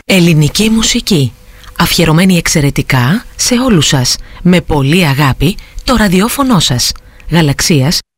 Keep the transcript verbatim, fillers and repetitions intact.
Ελληνική μουσική, αφιερωμένη εξαιρετικά σε όλους σας, με πολύ αγάπη, το ραδιόφωνο σας. Γαλαξίας